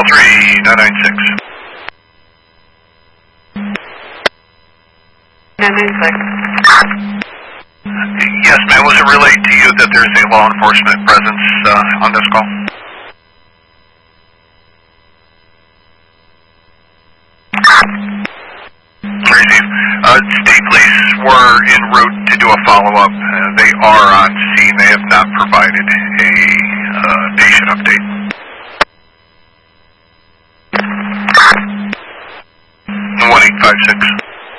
996. 996. Yes, ma'am. Was it relayed to you that there's a law enforcement presence on this call? Crazy. State police were en route to do a follow-up. They are on scene. They have not provided a patient update. 1856.